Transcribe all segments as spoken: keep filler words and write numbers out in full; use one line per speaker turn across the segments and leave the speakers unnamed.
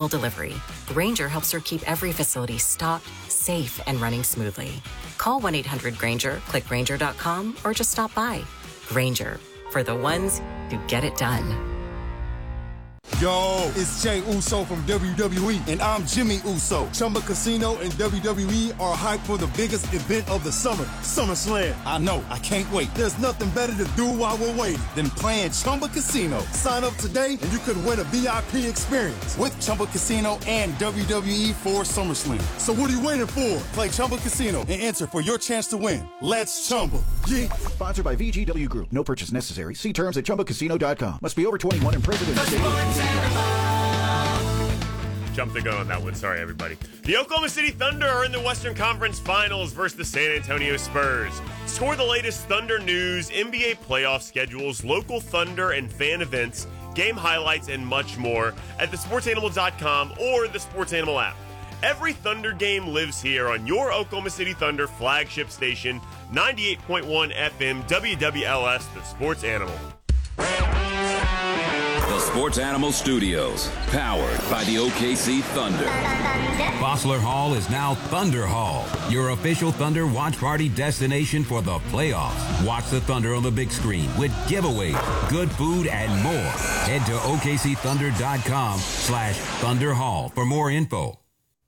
delivery, Grainger helps her keep every facility stocked, safe, and running smoothly. Call one eight hundred Grainger, click Grainger dot com, or just stop by. Grainger, for the ones who get it done.
Yo, it's Jay Uso from W W E, and I'm Jimmy Uso. Chumba Casino and W W E are hyped for the biggest event of the summer, SummerSlam. I know, I can't wait. There's nothing better to do while we're waiting than playing Chumba Casino. Sign up today, and you could win a V I P experience with Chumba Casino and W W E for SummerSlam. So what are you waiting for? Play Chumba Casino and enter for your chance to win. Let's Chumba. Yeah.
Sponsored by V G W Group. No purchase necessary. See terms at Chumba Casino dot com. Must be over twenty-one and present in the state.
Jump the gun on that one. Sorry, everybody. The Oklahoma City Thunder are in the Western Conference Finals versus the San Antonio Spurs. Score the latest Thunder news, N B A playoff schedules, local Thunder and fan events, game highlights, and much more at the sports animal dot com or the Sports Animal app. Every Thunder game lives here on your Oklahoma City Thunder flagship station, ninety-eight point one F M W W L S, the Sports Animal.
The Sports Animal Studios, powered by the O K C Thunder. Bossler Hall is now Thunder Hall, your official Thunder watch party destination for the playoffs. Watch the Thunder on the big screen with giveaways, good food, and more. Head to O K C thunder dot com slash Thunder Hall for more info.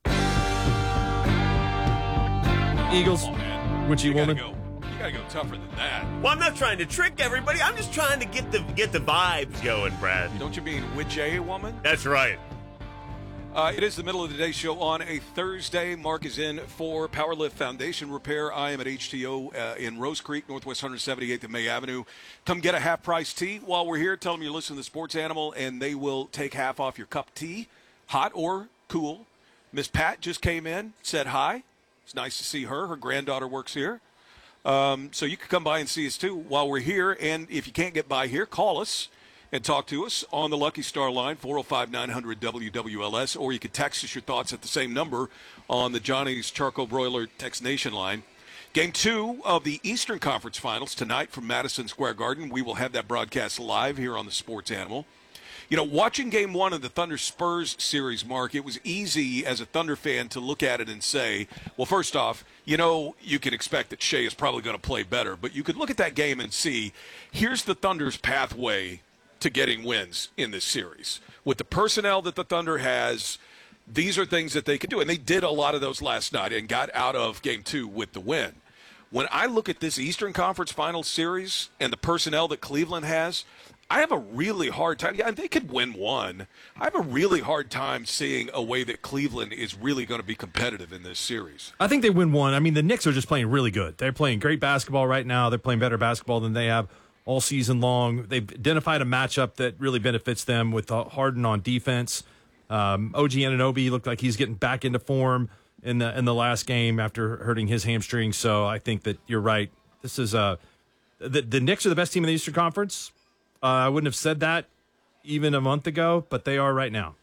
Eagles, would you,
you
woman?
Go. You gotta go tougher than that.
Well, I'm not trying to trick everybody. I'm just trying to get the get the vibes going, Brad.
Don't you mean which a woman?
That's right.
Uh, it is the middle of the day show on a Thursday. Mark is in for Powerlift Foundation Repair. I am at H T O uh, in Rose Creek, Northwest one seventy-eighth and May Avenue. Come get a half-price tea while we're here. Tell them you're listening to the Sports Animal, and they will take half off your cup of tea, hot or cool. Miss Pat just came in, said hi. It's nice to see her. Her granddaughter works here. Um, so you can come by and see us, too, while we're here. And if you can't get by here, call us and talk to us on the Lucky Star line, four oh five, nine hundred W W L S, or you can text us your thoughts at the same number on the Johnny's Charcoal Broiler Text Nation line. Game two of the Eastern Conference Finals tonight from Madison Square Garden. We will have that broadcast live here on the Sports Animal. You know, watching game one of the Thunder-Spurs series, Mark, it was easy as a Thunder fan to look at it and say, well, first off, you know, you can expect that Shea is probably going to play better. But you could look at that game and see, here's the Thunder's pathway to getting wins in this series. With the personnel that the Thunder has, these are things that they could do. And they did a lot of those last night and got out of game two with the win. When I look at this Eastern Conference Finals series and the personnel that Cleveland has, I have a really hard time. Yeah, they could win one. I have a really hard time seeing a way that Cleveland is really going to be competitive in this series.
I think they win one. I mean, the Knicks are just playing really good. They're playing great basketball right now. They're playing better basketball than they have all season long. They've identified a matchup that really benefits them with Harden on defense. Um, O G Anunoby looked like he's getting back into form in the in the last game after hurting his hamstring. So I think that you're right. This is uh, the the Knicks are the best team in the Eastern Conference. Uh, I wouldn't have said that even a month ago, but they are right now.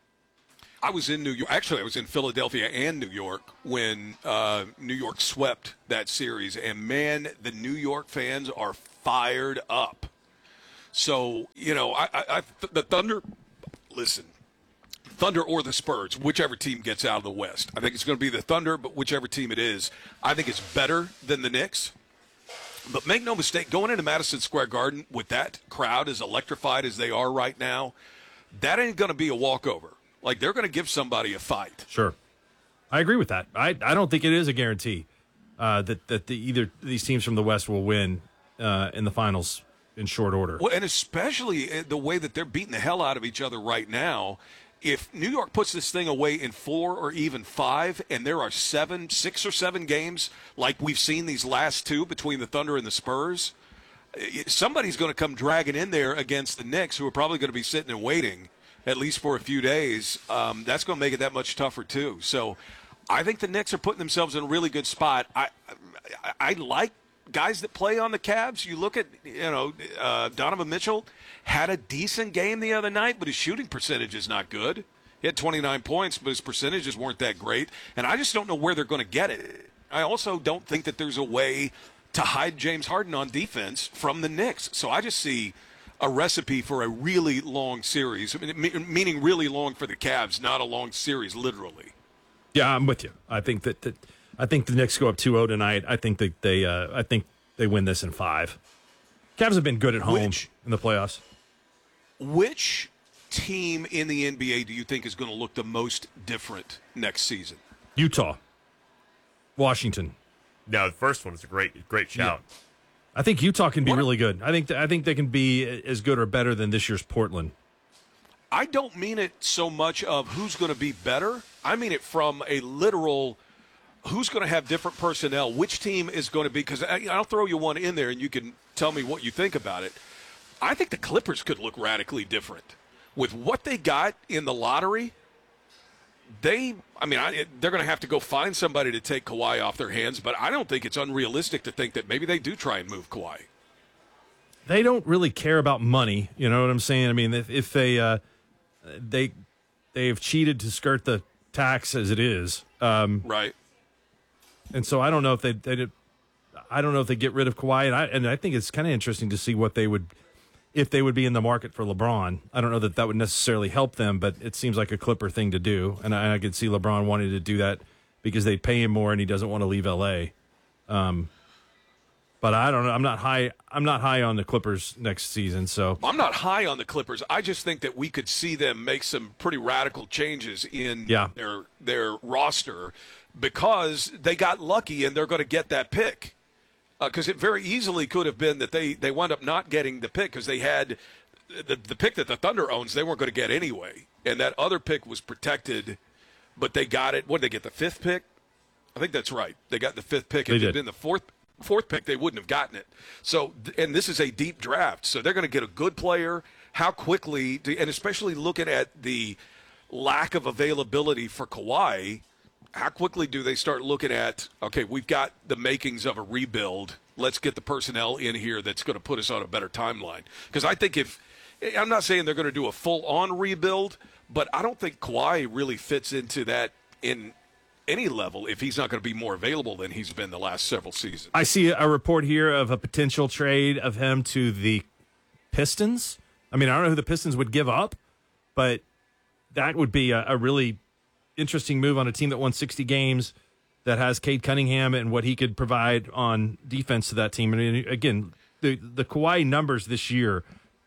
I was in New York. Actually, I was in Philadelphia and New York when uh, New York swept that series. And, man, the New York fans are fired up. So, you know, I, I, I the Thunder, listen, Thunder or the Spurs, whichever team gets out of the West. I think it's going to be the Thunder, but whichever team it is, I think it's better than the Knicks. But make no mistake, going into Madison Square Garden with that crowd as electrified as they are right now, that ain't going to be a walkover. Like, they're going to give somebody a fight.
Sure. I agree with that. I, I don't think it is a guarantee uh, that, that the, either these teams from the West will win uh, in the finals in short order.
Well, and especially the way that they're beating the hell out of each other right now. If New York puts this thing away in four or even five, and there are seven, six or seven games like we've seen these last two between the Thunder and the Spurs, somebody's going to come dragging in there against the Knicks, who are probably going to be sitting and waiting at least for a few days. Um, that's going to make it that much tougher, too. So I think the Knicks are putting themselves in a really good spot. I, I, I like guys that play on the Cavs. You look at, you know, uh, Donovan Mitchell had a decent game the other night, but his shooting percentage is not good. He had twenty-nine points, but his percentages weren't that great. And I just don't know where they're going to get it. I also don't think that there's a way to hide James Harden on defense from the Knicks. So I just see a recipe for a really long series, I mean, meaning really long for the Cavs, not a long series, literally.
Yeah, I'm with you. I think that, that I think the Knicks go up two oh tonight. I think that they uh, I think they win this in five. Cavs have been good at home
Which,
in the playoffs.
Which team in the N B A do you think is going to look the most different next season?
Utah. Washington.
No, the first one is a great great shout.
Yeah. I think Utah can be
What?
really good. I think th- I think they can be as good or better than this year's Portland.
I don't mean it so much of who's going to be better. I mean it from a literal who's going to have different personnel, which team is going to be, because I'll throw you one in there and you can tell me what you think about it. I think the Clippers could look radically different. With what they got in the lottery, they, I mean, I, they're going to have to go find somebody to take Kawhi off their hands, but I don't think it's unrealistic to think that maybe they do try and move Kawhi.
They don't really care about money. You know what I'm saying? I mean, if, if they, uh, they, they've cheated to skirt the tax as it is. Um,
right.
And so I don't know if they, they did, I don't know if they get rid of Kawhi, and I and I think it's kind of interesting to see what they would, if they would be in the market for LeBron. I don't know that that would necessarily help them, but it seems like a Clipper thing to do, and I, I could see LeBron wanting to do that because they pay him more and he doesn't want to leave L A. Um, but I don't know. I'm not high. I'm not high on the Clippers next season. So
I'm not high on the Clippers. I just think that we could see them make some pretty radical changes in
Yeah.
their their roster because they got lucky and they're going to get that pick. Because uh, it very easily could have been that they, they wound up not getting the pick because they had the, the pick that the Thunder owns, they weren't going to get anyway. And that other pick was protected, but they got it. What did they get, the fifth pick? I think that's right. They got the fifth pick.
They
If it had
did.
been the fourth, fourth pick, they wouldn't have gotten it. So, and this is a deep draft. So they're going to get a good player. How quickly, do, and especially looking at the lack of availability for Kawhi, how quickly do they start looking at, okay, we've got the makings of a rebuild. Let's get the personnel in here that's going to put us on a better timeline. Because I think if – I'm not saying they're going to do a full-on rebuild, but I don't think Kawhi really fits into that in any level if he's not going to be more available than he's been the last several seasons.
I see a report here of a potential trade of him to the Pistons. I mean, I don't know who the Pistons would give up, but that would be a, a really – interesting move on a team that won sixty games, that has Cade Cunningham and what he could provide on defense to that team. I mean, again, the the Kawhi numbers this year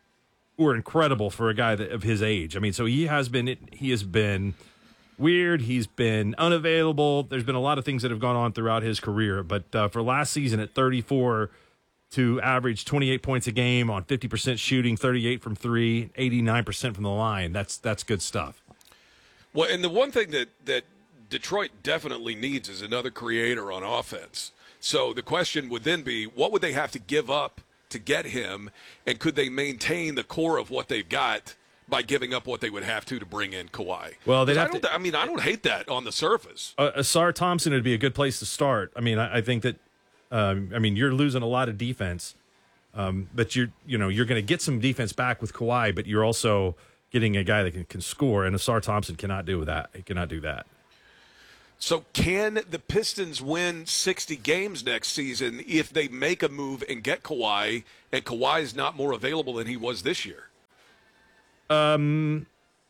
were incredible for a guy that, of his age. I mean, so he has been he has been weird. He's been unavailable. There's been a lot of things that have gone on throughout his career. But uh, for last season at thirty-four, to average twenty-eight points a game on fifty percent shooting, thirty-eight from three, eighty-nine percent from the line. That's that's good stuff.
Well, and the one thing that, that Detroit definitely needs is another creator on offense. So the question would then be, what would they have to give up to get him, and could they maintain the core of what they've got by giving up what they would have to to bring in Kawhi?
Well, they'd
I,
have
don't,
to,
I mean, I don't hate that on the surface.
uh, Asar Thompson would be a good place to start. I mean, I, I think that, um, I mean, you're losing a lot of defense, um, but you're, you know, you're going to get some defense back with Kawhi, but you're also getting a guy that can, can score, and Asar Thompson cannot do that. He cannot do that.
So can the Pistons win sixty games next season if they make a move and get Kawhi, and Kawhi is not more available than he was this year?
Um,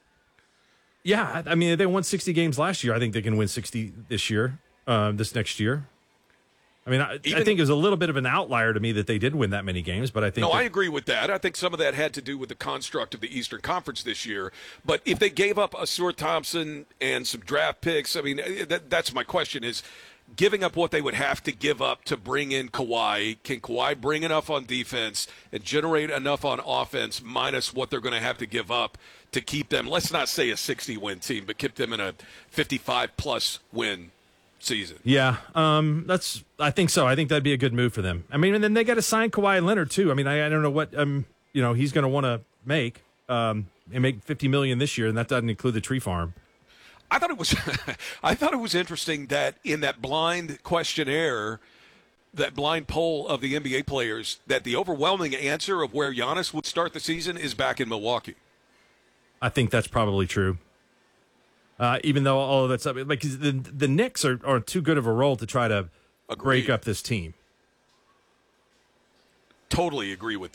yeah, I mean, they won sixty games last year. I think they can win sixty this year, uh, this next year. I mean, I,
Even,
I think it was a little bit of an outlier to me that they did win that many games, but I think
No,
that,
I agree with that. I think some of that had to do with the construct of the Eastern Conference this year. But if they gave up Asar Thompson and some draft picks, I mean, that, that's my question is, giving up what they would have to give up to bring in Kawhi, can Kawhi bring enough on defense and generate enough on offense minus what they're going to have to give up to keep them, let's not say a sixty-win team, but keep them in a fifty-five-plus win season?
Yeah, um, that's. I think so. I think that'd be a good move for them. I mean, and then they got to sign Kawhi Leonard too. I mean, I, I don't know what um, you know, he's going to want to make um, and make fifty million this year, and that doesn't include the tree farm.
I thought it was, I thought it was interesting that in that blind questionnaire, that blind poll of the N B A players, that the overwhelming answer of where Giannis would start the season is back in Milwaukee.
I think that's probably true. Uh, even though all of that's up, like the the Knicks are, are too good of a role to try to
Agreed.
break up this team.
Totally agree with that.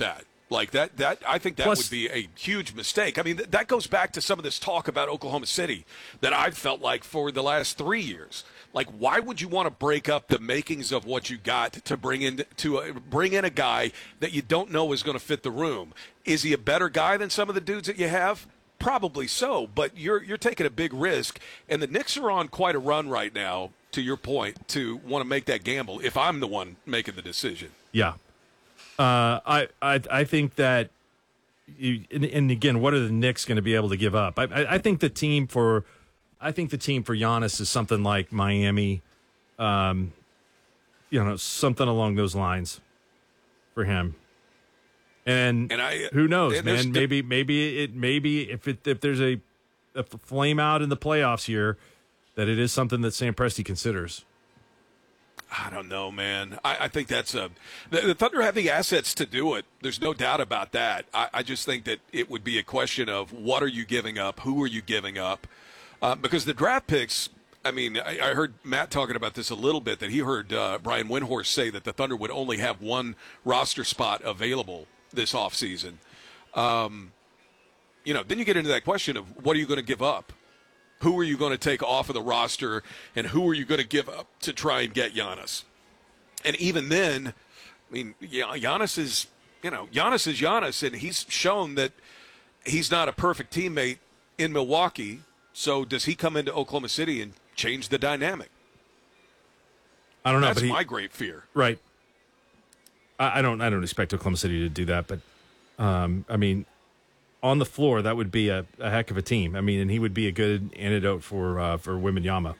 Like that, that I think that
Plus,
would be a huge mistake. I mean, th- that goes back to some of this talk about Oklahoma City that I've felt like for the last three years. Like, why would you want to break up the makings of what you got to bring in to uh, bring in a guy that you don't know is going to fit the room? Is he a better guy than some of the dudes that you have? Probably so, but you're you're taking a big risk, and the Knicks are on quite a run right now. To your point, to want to make that gamble, if I'm the one making the decision,
yeah. Uh, I, I I think that, you, and, and again, what are the Knicks going to be able to give up? I, I I think the team for, I think the team for Giannis is something like Miami, um, you know, something along those lines, for him. And,
and I,
who knows,
and
man? Maybe maybe it maybe if it if there's a, a flame out in the playoffs here, that it is something that Sam Presti considers.
I don't know, man. I, I think that's a the, the Thunder have the assets to do it. There's no doubt about that. I, I just think that it would be a question of what are you giving up, who are you giving up, uh, because the draft picks. I mean, I, I heard Matt talking about this a little bit. That he heard uh, Brian Windhorst say that the Thunder would only have one roster spot available this offseason. Um, you know, then you get into that question of what are you going to give up? Who are you going to take off of the roster, and who are you going to give up to try and get Giannis? And even then, I mean, Giannis is, you know, Giannis is Giannis, and he's shown that he's not a perfect teammate in Milwaukee. So does he come into Oklahoma City and change the dynamic?
I don't know.
That's
but he,
my great fear.
Right. I, I don't. I don't expect Oklahoma City to do that, but um, I mean. On the floor, that would be a, a heck of a team. I mean, and he would be a good antidote for uh, for Wembanyama.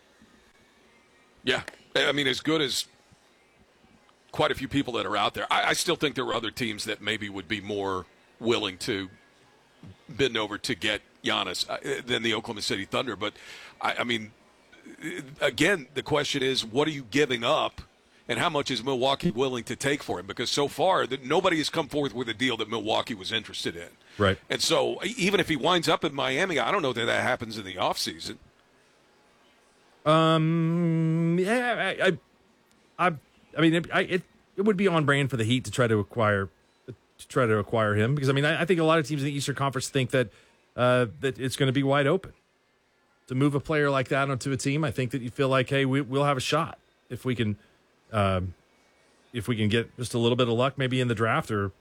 Yeah, I mean, as good as quite a few people that are out there. I, I still think there are other teams that maybe would be more willing to bend over to get Giannis uh, than the Oklahoma City Thunder. But, I, I mean, again, the question is, what are you giving up? And how much is Milwaukee willing to take for him? Because so far, that nobody has come forth with a deal that Milwaukee was interested in.
Right.
And so even if he winds up in Miami, I don't know that that happens in the offseason.
Um. Yeah. I. I. I, I mean, it, I, it it would be on brand for the Heat to try to acquire to try to acquire him because I mean I, I think a lot of teams in the Eastern Conference think that uh, that it's going to be wide open to move a player like that onto a team. I think that you feel like, hey, we, we'll have a shot if we can. Um, if we can get just a little bit of luck, maybe in the draft or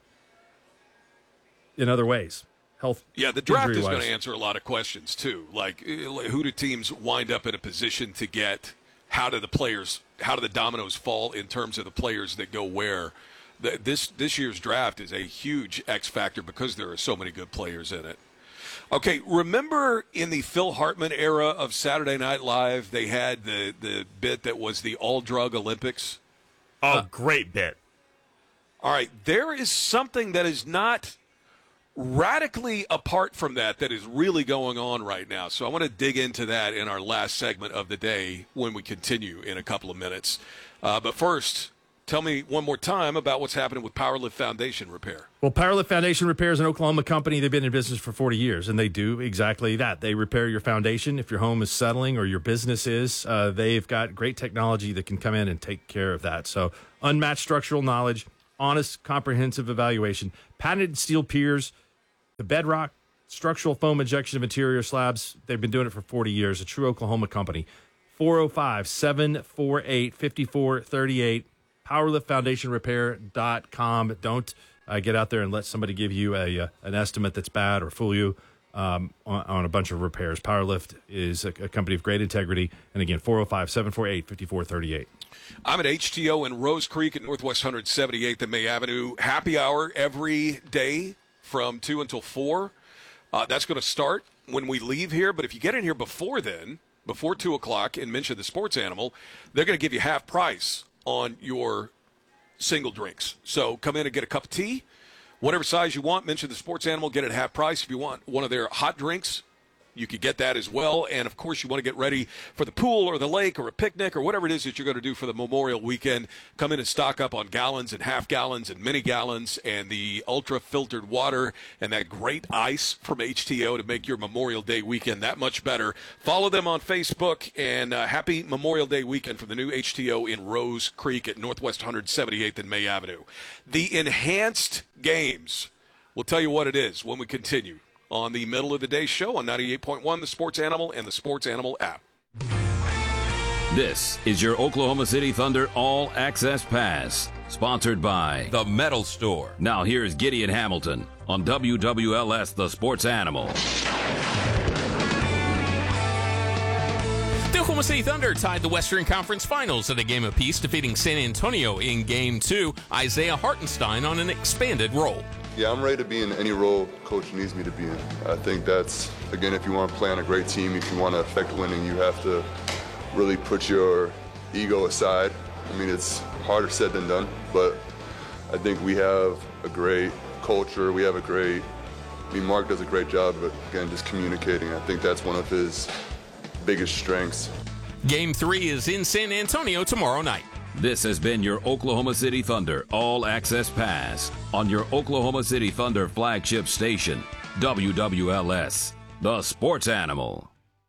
in other ways, health.
Yeah, the draft is going to answer a lot of questions too. Like, who do teams wind up in a position to get? How do the players? How do the dominoes fall in terms of the players that go where? The, this this year's draft is a huge X factor because there are so many good players in it. Okay, remember in the Phil Hartman era of Saturday Night Live, they had the, the bit that was the all-drug Olympics?
Oh,
Uh,
great bit.
All right, there is something that is not radically apart from that that is really going on right now. So I want to dig into that in our last segment of the day when we continue in a couple of minutes. Uh, but first, tell me one more time about what's happening with Powerlift Foundation Repair.
Well, Powerlift Foundation Repair is an Oklahoma company. They've been in business for forty years, and they do exactly that. They repair your foundation. If your home is settling or your business is, uh, they've got great technology that can come in and take care of that. So unmatched structural knowledge, honest, comprehensive evaluation, patented steel piers, the bedrock, structural foam injection of interior slabs. They've been doing it for forty years, a true Oklahoma company. four oh five, seven four eight, five four three eight, powerlift foundation repair dot com. Don't uh, get out there and let somebody give you a uh, an estimate that's bad or fool you um, on, on a bunch of repairs. Powerlift is a, a company of great integrity. And again, four oh five, seven four eight, five four three eight.
I'm at H T O in Rose Creek at Northwest one seventy-eighth and May Avenue. Happy hour every day from two until four. Uh, that's going to start when we leave here. But if you get in here before then, before two o'clock, and mention the Sports Animal, they're going to give you half price on your single drinks. So come in and get a cup of tea, whatever size you want. Mention the Sports Animal, get it half price. If you want one of their hot drinks, You could get that as well. And, of course, you want to get ready for the pool or the lake or a picnic or whatever it is that you're going to do for the Memorial Weekend. Come in and stock up on gallons and half gallons and mini gallons and the ultra-filtered water and that great ice from H T O to make your Memorial Day weekend that much better. Follow them on Facebook, and uh, happy Memorial Day weekend from the new H T O in Rose Creek at Northwest one hundred seventy-eighth and May Avenue. The enhanced games. We'll tell you what it is when we continue on the Middle of the Day show on ninety-eight point one, The Sports Animal, and the Sports Animal app.
This is your Oklahoma City Thunder All Access Pass, sponsored by
The Metal Store.
Now here's Gideon Hamilton on W W L S, The Sports Animal.
The Oklahoma City Thunder tied the Western Conference Finals at a game apiece, defeating San Antonio in Game two. Isaiah Hartenstein on an expanded role.
Yeah, I'm ready to be in any role Coach needs me to be in. I think that's, again, if you want to play on a great team, if you want to affect winning, you have to really put your ego aside. I mean, it's harder said than done, but I think we have a great culture. We have a great, I mean, Mark does a great job of, again, just communicating. I think that's one of his biggest strengths.
Game three is in San Antonio tomorrow night.
This has been your Oklahoma City Thunder All Access Pass on your Oklahoma City Thunder flagship station, W W L S, The Sports Animal.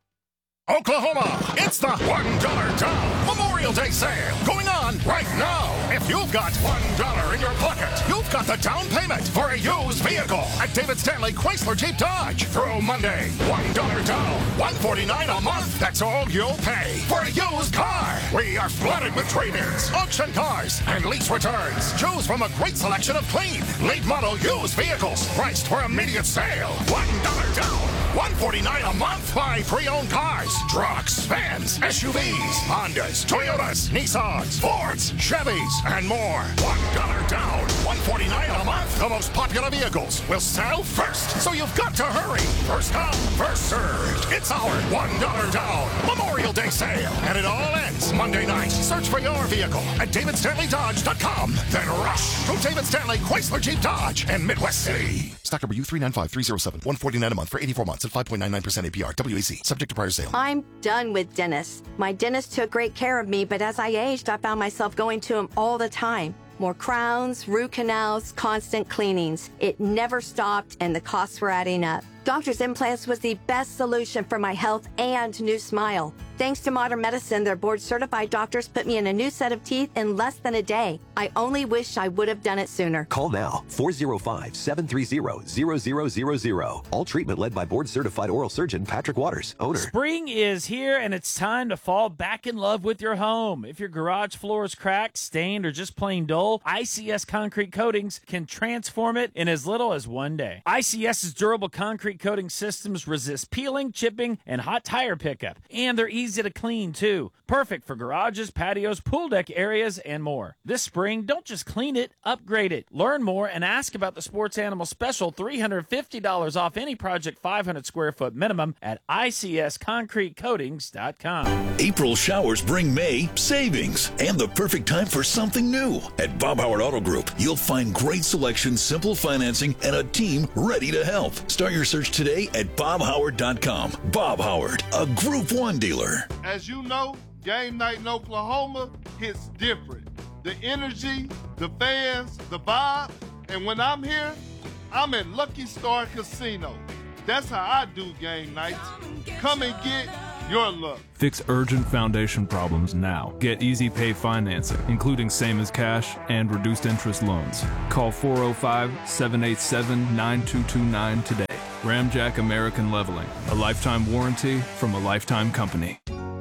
Oklahoma, it's the one dollar Down Memorial Day sale going on right now. If you've got one dollar in your pocket, you've got the down payment for a used vehicle at David Stanley Chrysler Jeep Dodge. Through Monday, one dollar down, one forty-nine a month. That's all you'll pay for a used car. We are flooded with trade-ins, auction cars, and lease returns. Choose from a great selection of clean, late model used vehicles priced for immediate sale. one dollar down, one forty-nine a month. Buy pre-owned cars, trucks, vans, S U Vs, Hondas, Toyotas, Nissans, Fords, Chevys, and more. one dollar down, one forty-nine a month. The most popular vehicles will sell first, so you've got to hurry. First come, first served. It's our one dollar down Memorial Day sale, and it all ends Monday night. Search for your vehicle at david stanley dodge dot com. Then rush to David Stanley Chrysler Jeep Dodge in Midwest City. Stock number U three nine five three zero seven, one forty-nine a month for eighty-four months at five point nine nine percent A P R. W A C. Subject to prior sale.
I'm done with dentists. My dentist took great care of me, but as I aged, I found myself going to him all the time. More crowns, root canals, constant cleanings. It never stopped, and the costs were adding up. Doctor's Implants was the best solution for my health and new smile. Thanks to modern medicine, their board-certified doctors put me in a new set of teeth in less than a day. I only wish I would have done it sooner.
Call now, four oh five, seven three zero, zero zero zero zero. All treatment led by board-certified oral surgeon Patrick Waters, owner.
Spring is here, and it's time to fall back in love with your home. If your garage floor is cracked, stained, or just plain dull, I C S Concrete Coatings can transform it in as little as one day. ICS's durable concrete coating systems resist peeling, chipping, and hot tire pickup. And they're easy to clean, too. Perfect for garages, patios, pool deck areas, and more. This spring, don't just clean it, upgrade it. Learn more and ask about the Sports Animal Special three hundred fifty dollars off any project five hundred square foot minimum at I C S concrete coatings dot com.
April showers bring May savings and the perfect time for something new. At Bob Howard Auto Group, you'll find great selection, simple financing, and a team ready to help. Start your search today at bob howard dot com. Bob Howard, a Group one dealer.
As you know, game night in Oklahoma hits different. The energy, the fans, the vibe, and when I'm here, I'm at Lucky Star Casino. That's how I do game nights. Come and get your luck.
Fix urgent foundation problems now. Get Easy Pay financing, including same as cash and reduced interest loans. Call four oh five, seven eight seven, nine two two nine today. Ramjack American Leveling, a lifetime warranty from a lifetime company.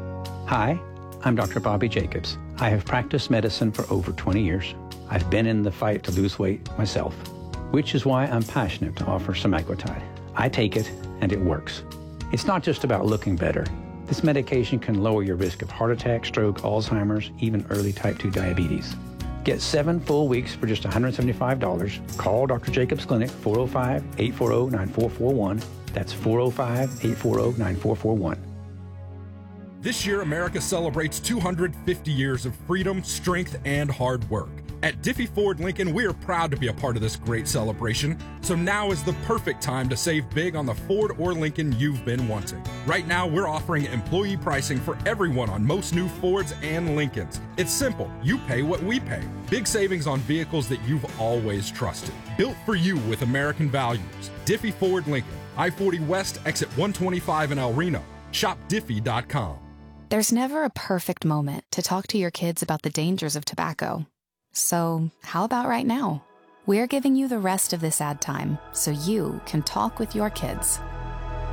Hi, I'm Doctor Bobby Jacobs. I have practiced medicine for over twenty years. I've been in the fight to lose weight myself, which is why I'm passionate to offer semaglutide. I take it, and it works. It's not just about looking better. This medication can lower your risk of heart attack, stroke, Alzheimer's, even early type two diabetes. Get seven full weeks for just one hundred seventy-five dollars. Call Doctor Jacobs Clinic, four oh five, eight four oh, nine four four one. That's four oh five, eight four oh, nine four four one.
This year, America celebrates two hundred fifty years of freedom, strength, and hard work. At Diffie Ford Lincoln, we are proud to be a part of this great celebration, so now is the perfect time to save big on the Ford or Lincoln you've been wanting. Right now, we're offering employee pricing for everyone on most new Fords and Lincolns. It's simple. You pay what we pay. Big savings on vehicles that you've always trusted. Built for you with American values. Diffie Ford Lincoln, I forty West, exit one twenty-five in El Reno. Shop Diffie dot com.
There's never a perfect moment to talk to your kids about the dangers of tobacco. So how about right now? We're giving you the rest of this ad time so you can talk with your kids.